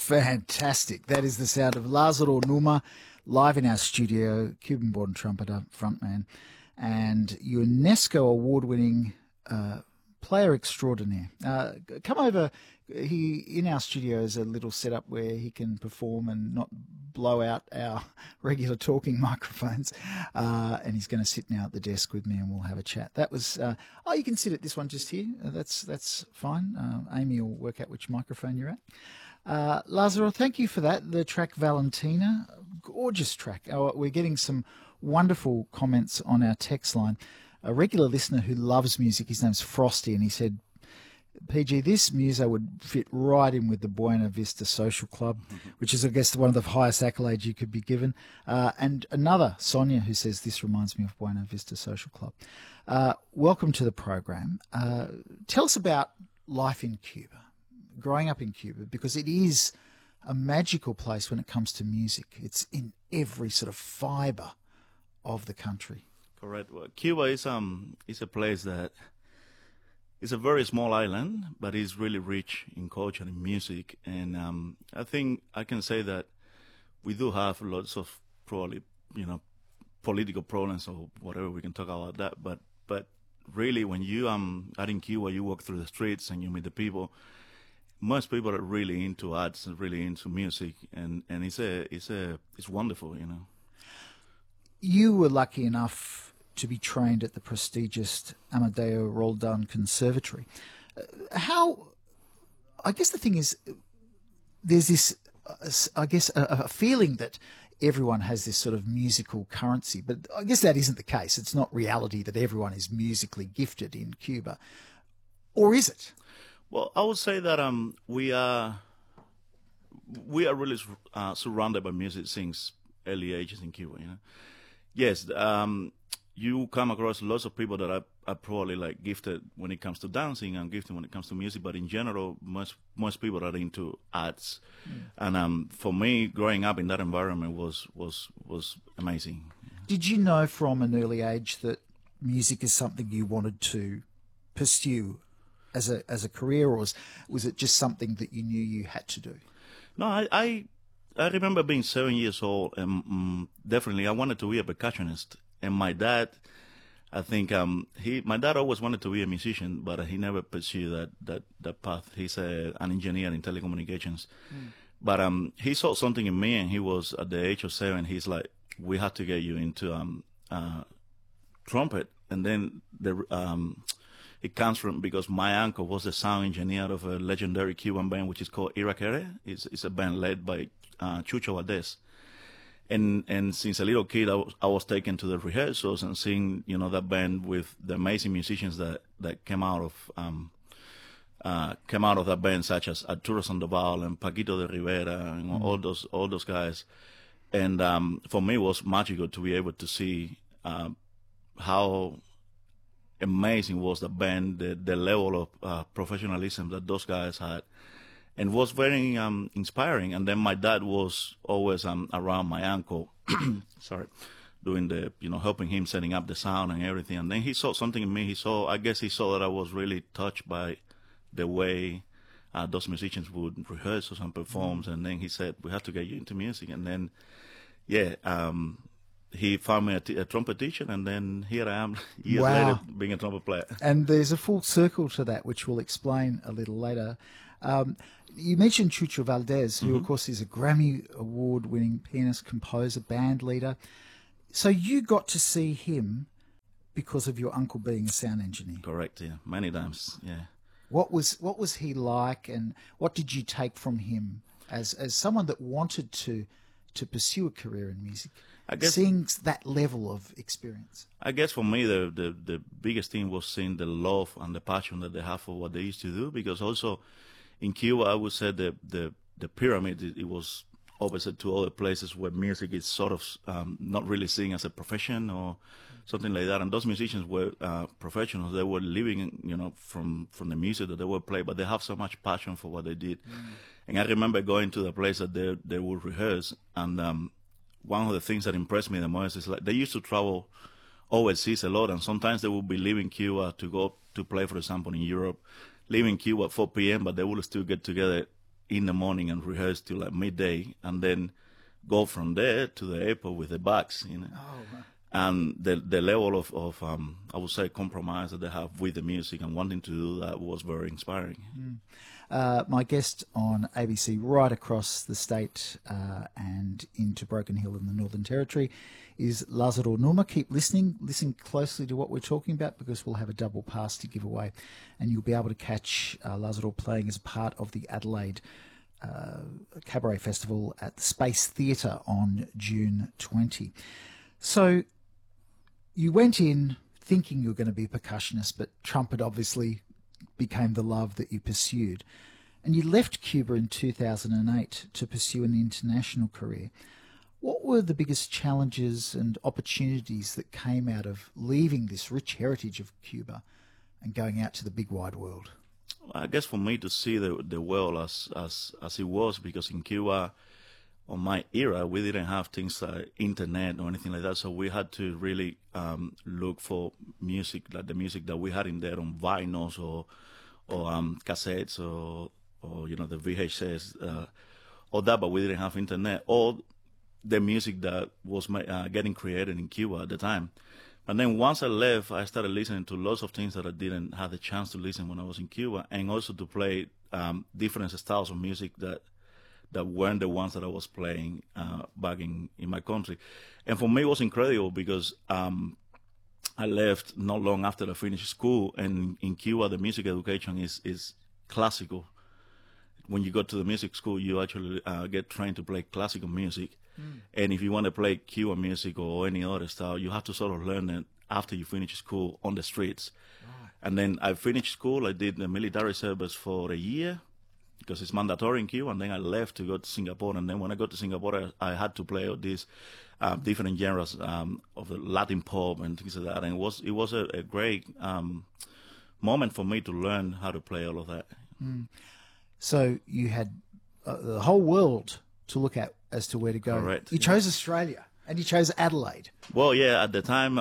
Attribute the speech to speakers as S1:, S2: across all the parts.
S1: Fantastic. That is the sound of Lazaro Numa live in our studio, Cuban-born trumpeter, frontman, and UNESCO award-winning player extraordinaire. Come over. He in our studio is a little setup where he can perform and not blow out our regular talking microphones. And he's going to sit now at the desk with me, and we'll have a chat. That was. You can sit at this one just here. That's fine. Amy will work out which microphone you're at. Lazaro, thank you for that. The track Valentina, gorgeous track. We're getting some wonderful comments on our text line. A regular listener who loves music, his name's Frosty, and he said, PG, this muso would fit right in with the Buena Vista Social Club, which is, I guess, one of the highest accolades you could be given. And another, Sonia, who says, this reminds me of Buena Vista Social Club. Welcome to the program. Tell us about life in Cuba, growing up in Cuba, because it is a magical place when it comes to music. It's in every sort of fibre of the country.
S2: Correct. Well, Cuba is a place that is a very small island, but is really rich in culture and music. And I think I can say that we do have lots of probably, political problems or whatever. We can talk about that. But really, when you are in Cuba, you walk through the streets and you meet the people. Most people are really into arts and really into music, and it's wonderful,
S1: You were lucky enough to be trained at the prestigious Amadeo Roldan Conservatory. I guess the thing is, there's this, a feeling that everyone has this sort of musical currency, but I guess that isn't the case. It's not reality that everyone is musically gifted in Cuba. Or is it?
S2: Well, I would say that we are really surrounded by music since early ages in Cuba, Yes, you come across lots of people that are probably like gifted when it comes to dancing and gifted when it comes to music, but in general, most people are into arts. And for me, growing up in that environment was amazing.
S1: Did you know from an early age that music is something you wanted to pursue as a career, or was it just something that you knew you had to do?
S2: No, I remember being 7 years old, and definitely I wanted to be a percussionist. And my dad, I think my dad always wanted to be a musician, but he never pursued that path. He's an engineer in telecommunications. But he saw something in me, and he was at the age of 7. He's like, we have to get you into trumpet. And then it comes from because my uncle was the sound engineer of a legendary Cuban band which is called Irakere. It's a band led by Chucho Valdez. And since a little kid, I was taken to the rehearsals and seeing, that band with the amazing musicians that came out of that band, such as Arturo Sandoval and Paquito de Rivera and all those guys. And for me, it was magical to be able to see how amazing was the band, the level of professionalism that those guys had. And was very inspiring. And then my dad was always around my uncle, doing the, helping him setting up the sound and everything. And then he saw something in me. I guess he saw that I was really touched by the way those musicians would rehearse and perform. And then he said, we have to get you into music. And then, he found me a trumpet teacher, and then here I am years later being a trumpet player.
S1: And there's a full circle to that, which we'll explain a little later. You mentioned Chucho Valdez, who, of course, is a Grammy Award-winning pianist, composer, band leader. So you got to see him because of your uncle being a sound engineer.
S2: Correct, yeah. Many times, yeah.
S1: What was he like, and what did you take from him as someone that wanted to pursue a career in music? I guess, seeing that level of experience.
S2: I guess for me, the biggest thing was seeing the love and the passion that they have for what they used to do, because also in Cuba, I would say the pyramid, it was opposite to other places where music is sort of not really seen as a profession or something like that. And those musicians were professionals. They were living, from the music that they were playing, but they have so much passion for what they did. And I remember going to the place that they would rehearse, and one of the things that impressed me the most is like they used to travel overseas a lot, and sometimes they would be leaving Cuba to go to play, for example, in Europe, leaving Cuba at 4 p.m., but they would still get together in the morning and rehearse till like midday, and then go from there to the airport with the bags, you know.
S1: Oh,
S2: And the level of I would say compromise that they have with the music and wanting to do that was very inspiring.
S1: my guest on ABC right across the state and into Broken Hill in the Northern Territory is Lazaro Numa. Keep listening. Listen closely to what we're talking about, because we'll have a double pass to give away, and you'll be able to catch Lazaro playing as part of the Adelaide Cabaret Festival at the Space Theatre on June 20. So you went in thinking you were going to be a percussionist, but trumpet obviously became the love that you pursued. And you left Cuba in 2008 to pursue an international career. What were the biggest challenges and opportunities that came out of leaving this rich heritage of Cuba and going out to the big wide world?
S2: I guess for me to see the world as it was, because in Cuba, on my era, we didn't have things like internet or anything like that, so we had to really look for music, like the music that we had in there on vinyls or cassettes or you know, the VHS or that, but we didn't have internet or the music that was getting created in Cuba at the time. And then once I left, I started listening to lots of things that I didn't have the chance to listen when I was in Cuba, and also to play different styles of music that weren't the ones that I was playing back in my country. And for me, it was incredible because I left not long after I finished school, and in Cuba, the music education is classical. When you go to the music school, you actually get trained to play classical music. And if you want to play Cuban music or any other style, you have to sort of learn it after you finish school on the streets. Right. And then I finished school. I did the military service for a year because it's mandatory in Cuba. And then I left to go to Singapore. And then when I got to Singapore, I had to play all these different genres of the Latin pop and things like that. And it was a great moment for me to learn how to play all of that.
S1: So you had the whole world to look at as to where to go.
S2: Correct.
S1: You chose Australia, and you chose Adelaide.
S2: Well, yeah, at the time,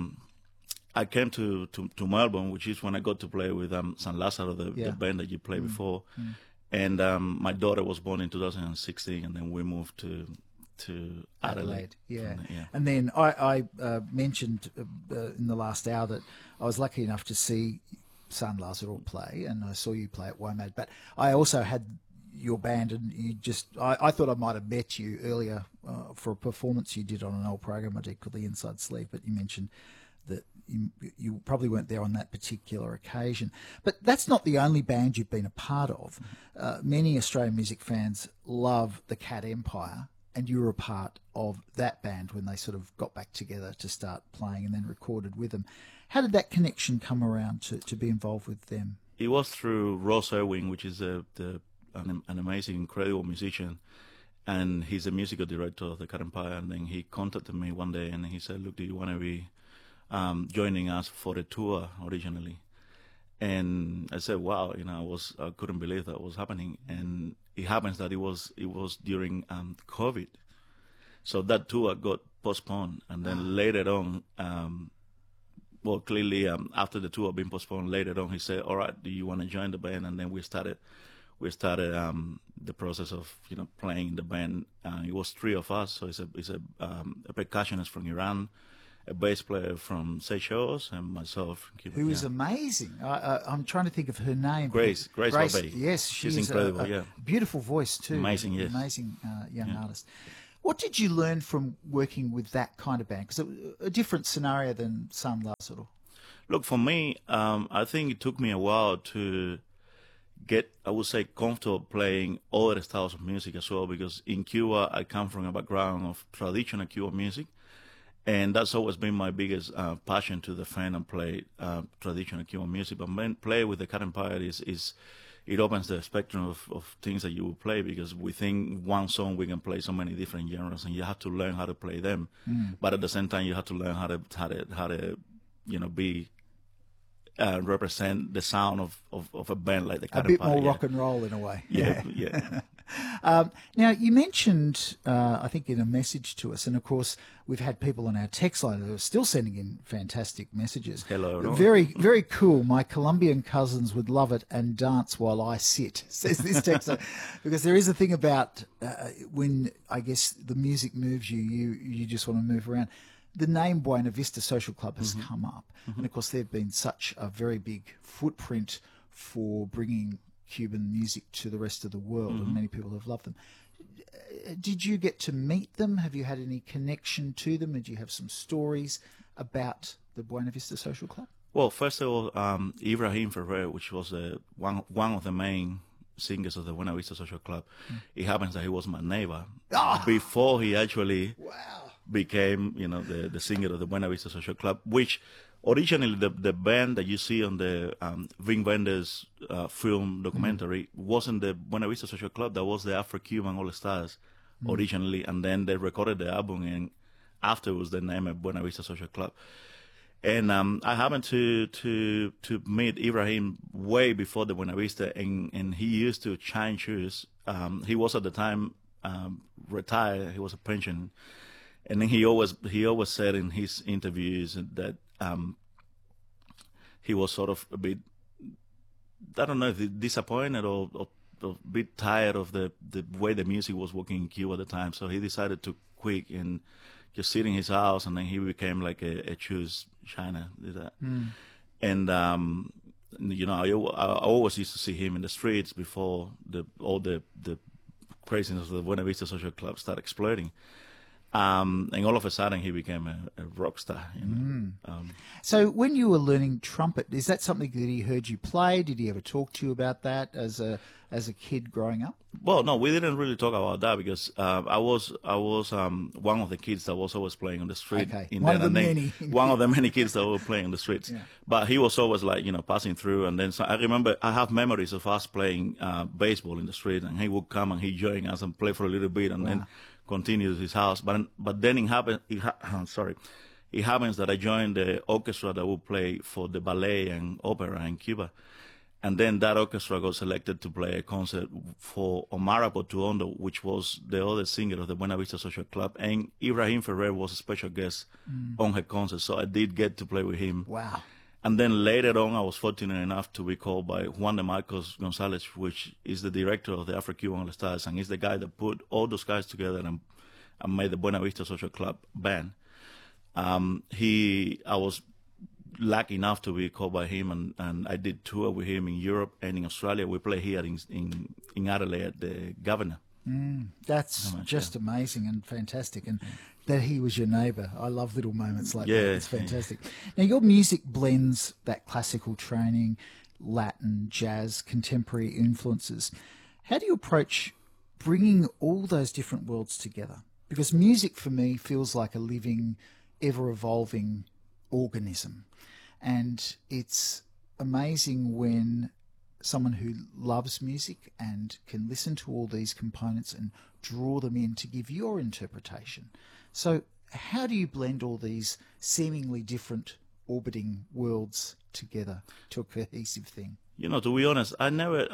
S2: I came to Melbourne, which is when I got to play with San Lazaro, the band that you played before. And my daughter was born in 2016, and then we moved to Adelaide.
S1: Yeah. And then I mentioned in the last hour that I was lucky enough to see San Lazaro play, and I saw you play at WOMAD. But I also had your band, and I thought I might have met you earlier for a performance you did on an old program I did called The Inside Sleeve, but you mentioned that you probably weren't there on that particular occasion. But that's not the only band you've been a part of. Many Australian music fans love the Cat Empire, and you were a part of that band when they sort of got back together to start playing and then recorded with them. How did that connection come around to be involved with them?
S2: It was through Ross Irwin, which is an amazing, incredible musician, and he's a musical director of the Cat Empire. And then he contacted me one day and he said, "Look, do you want to be joining us for the tour originally?" And I said, "Wow!" You know, I couldn't believe that was happening. And it happens that it was during COVID, so that tour got postponed. And then later on, well, clearly after the tour being postponed, later on he said, "All right, do you want to join the band?" And then we started the process of playing in the band. It was 3 of us, so it's a percussionist from Iran, a bass player from Seychelles, and myself.
S1: Who is amazing. I'm trying to think of her name.
S2: Grace Babey.
S1: Yes,
S2: she's incredible.
S1: Beautiful voice too.
S2: Amazing, yes.
S1: Amazing young artist. What did you learn from working with that kind of band? Because it was a different scenario than San Lazaro.
S2: Look, for me, I think it took me a while to get, I would say, comfortable playing other styles of music as well, because in Cuba, I come from a background of traditional Cuban music, and that's always been my biggest passion, to defend and play traditional Cuban music. But when play with the Cat Empire it opens the spectrum of things that you will play, because within one song we can play so many different genres, and you have to learn how to play them. But at the same time, you have to learn how to be represent the sound of a band like the Cat Empire.
S1: A bit more rock and roll in a way.
S2: Yeah.
S1: Now, you mentioned, I think, in a message to us, and of course, we've had people on our text line who are still sending in fantastic messages.
S2: Hello.
S1: Very, very cool. My Colombian cousins would love it and dance while I sit, says this texter. Because there is a thing about when, I guess, the music moves you, you just want to move around. The name Buena Vista Social Club has come up. And of course, they've been such a very big footprint for bringing Cuban music to the rest of the world, and many people have loved them. Did you get to meet them? Have you had any connection to them? Did you have some stories about the Buena Vista Social Club?
S2: Well, first of all, Ibrahim Ferrer, which was one of the main singers of the Buena Vista Social Club, it happens that he was my neighbor before he actually became, the singer of the Buena Vista Social Club, which originally the band that you see on the Wim Wenders film documentary wasn't the Buena Vista Social Club. That was the Afro-Cuban All-Stars originally, and then they recorded the album, and afterwards they named it Buena Vista Social Club. And I happened to meet Ibrahim way before the Buena Vista, and he used to shine shoes. He was at the time retired. He was a pension. And then he always said in his interviews that he was sort of a bit, I don't know, if disappointed or a bit tired of the way the music was working in Cuba at the time. So he decided to quit and just sit in his house, and then he became like a shoes shiner. And I always used to see him in the streets before all the craziness of the Buena Vista Social Club started exploding. And all of a sudden, he became a rock star.
S1: So when you were learning trumpet, is that something that he heard you play? Did he ever talk to you about that as a kid growing up?
S2: Well, no, we didn't really talk about that because I was one of the kids that was always playing on the street.
S1: Okay. One of the
S2: many kids that were playing on the streets. Yeah. But he was always passing through. And then I remember I have memories of us playing baseball in the street, and he would come and he joined us and play for a little bit, and then continue to his house. But then it happens that I joined the orchestra that would play for the ballet and opera in Cuba. And then that orchestra got selected to play a concert for Omar Portuondo, which was the other singer of the Buena Vista Social Club. And Ibrahim Ferrer was a special guest on her concert. So I did get to play with him.
S1: Wow.
S2: And then later on, I was fortunate enough to be called by Juan de Marcos Gonzalez, which is the director of the Afro-Cuban All-Stars, and he's the guy that put all those guys together and made the Buena Vista Social Club band. I was lucky enough to be called by him, and I did tour with him in Europe and in Australia. We play here in Adelaide at the Governor.
S1: That's just amazing and fantastic. And that he was your neighbour. I love little moments like that. It's fantastic. Now, your music blends that classical training, Latin, jazz, contemporary influences. How do you approach bringing all those different worlds together? Because music for me feels like a living, ever-evolving organism. And it's amazing when someone who loves music and can listen to all these components and draw them in to give your interpretation. So how do you blend all these seemingly different orbiting worlds together to a cohesive thing?
S2: To be honest, I never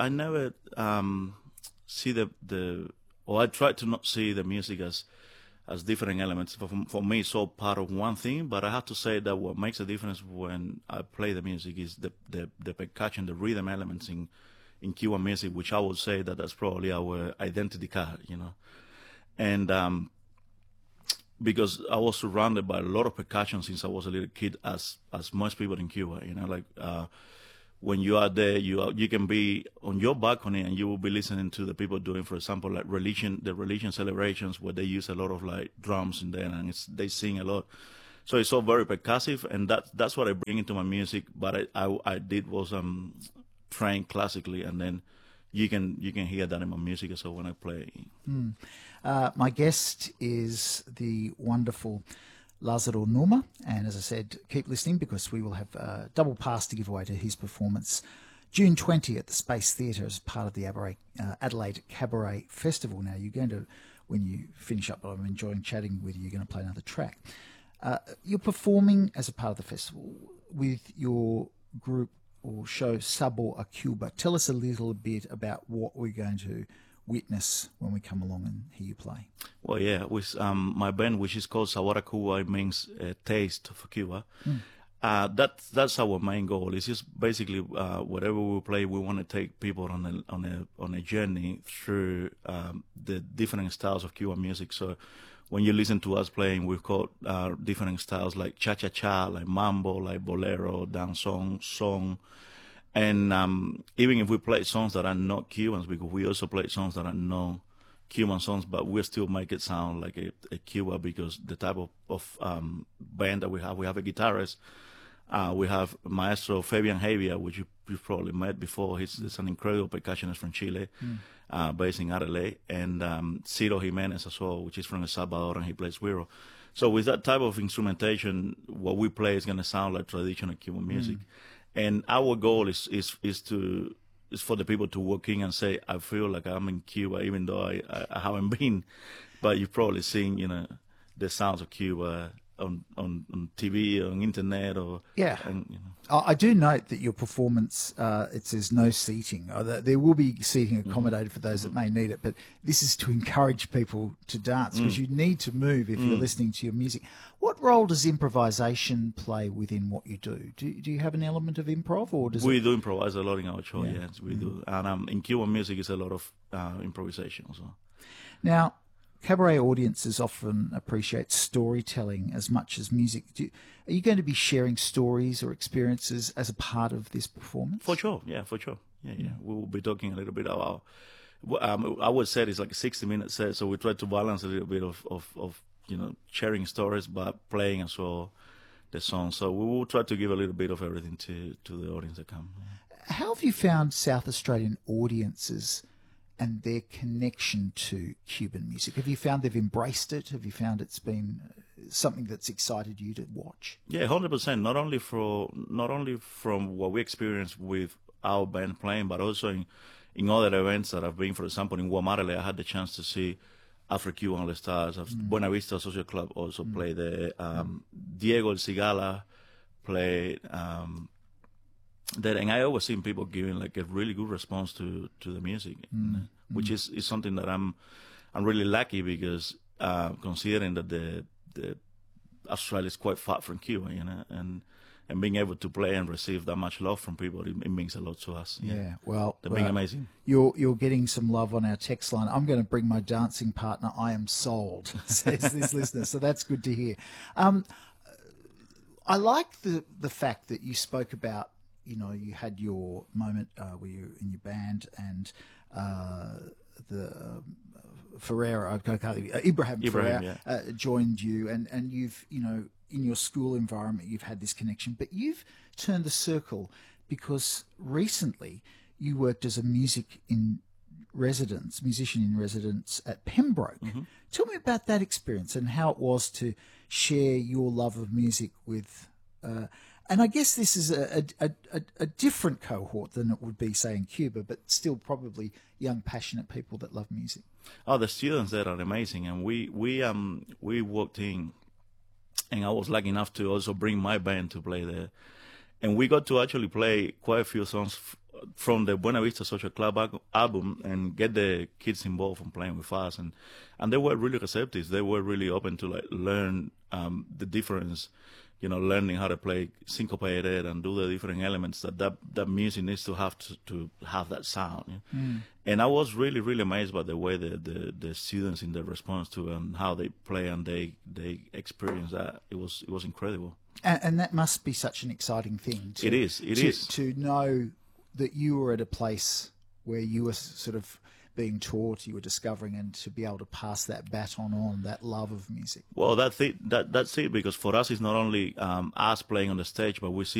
S2: see I try to not see the music as different elements. For me, it's all part of one thing, but I have to say that what makes a difference when I play the music is the percussion, the rhythm elements in Cuban music, which I would say that's probably our identity card, And because I was surrounded by a lot of percussion since I was a little kid, as most people in Cuba, when you are there, you can be on your balcony and you will be listening to the people doing, for example, like the religion celebrations where they use a lot of like drums in there, and they sing a lot. So it's all very percussive, and that's what I bring into my music. But I did was trained classically, and then you can hear that in my music as well when I play.
S1: My guest is the wonderful Lazaro Numa, and as I said, keep listening because we will have a double pass to give away to his performance June 20 at the Space Theatre as part of the Adelaide Cabaret Festival. Now, you're going to, when you finish up, I'm enjoying chatting with you, you're going to play another track. You're performing as a part of the festival with your group or show Sabor a Cuba. Tell us a little bit about what we're going to witness when we come along and hear you play.
S2: Well, yeah, with my band, which is called Sabor a Cuba, it means taste for Cuba. That's our main goal. It's just basically whatever we play, we want to take people on a journey through the different styles of Cuban music. So when you listen to us playing, we've got different styles like cha-cha-cha, like mambo, like bolero, danzón, song. And even if we play songs that are not Cubans, because we also play songs that are non-Cuban songs, but we still make it sound like a Cuba, because the type of band that we have a guitarist. We have Maestro Fabian Javia, which you've probably met before. He's an incredible percussionist from Chile, based in RLA, and Ciro Jimenez as well, which is from El Salvador, and he plays güiro. So with that type of instrumentation, what we play is going to sound like traditional Cuban music. And our goal is for the people to walk in and say, I feel like I'm in Cuba, even though I haven't been. But you've probably seen, the sounds of Cuba on TV, on internet, or
S1: I do note that your performance, it says no seating. There will be seating accommodated for those that may need it, but this is to encourage people to dance, because you need to move if you're listening to your music. What role does improvisation play within what you do? Do you have an element of improv, or does
S2: we do improvise a lot in our show? Yes, we do. And in Cuban music, it's a lot of improvisation also.
S1: Now, cabaret audiences often appreciate storytelling as much as music. Are you going to be sharing stories or experiences as a part of this performance?
S2: For sure, for sure. Yeah. We will be talking a little bit about. Our set is like a 60-minute set, so we try to balance a little bit of sharing stories, but playing as well the song. So we will try to give a little bit of everything to the audience that come.
S1: How have you found South Australian audiences and their connection to Cuban music? Have you found they've embraced it? Have you found it's been something that's excited you to watch?
S2: Yeah, 100%. Not only from what we experienced with our band playing, but also in other events that I've been. For example, in Guamarele, I had the chance to see Afro-Cuban All Stars. Buena Vista Social Club also played there. Diego El Cigala played there, and I always seen people giving like a really good response to the music, which is something that I'm really lucky, because considering that the Australia is quite far from Cuba, and being able to play and receive that much love from people, it means a lot to us.
S1: Yeah, well,
S2: they've been amazing.
S1: You're getting some love on our text line. I'm going to bring my dancing partner. I am sold, says this listener. So that's good to hear. I like the fact that you spoke about, you had your moment where you're in your band, and the Ibrahim Ferrer joined you, and you've, in your school environment, you've had this connection, but you've turned the circle because recently you worked as a musician in residence at Pembroke. Tell me about that experience and how it was to share your love of music with, and I guess this is a different cohort than it would be, say, in Cuba, but still probably young, passionate people that love music.
S2: Oh, the students there are amazing, and we walked in, and I was lucky enough to also bring my band to play there, and we got to actually play quite a few songs from the Buena Vista Social Club album, and get the kids involved in playing with us, and they were really receptive. They were really open to learn the difference. Learning how to play syncopated and do the different elements that music needs to have to have that sound. And I was really, really amazed by the way the students in their response to and how they play and they experience that. It was incredible.
S1: And that must be such an exciting thing.
S2: It is
S1: to know that you were at a place where you were sort of being taught, you were discovering, and to be able to pass that baton on, that love of music.
S2: Well, that's it, because for us it's not only us playing on the stage, but we see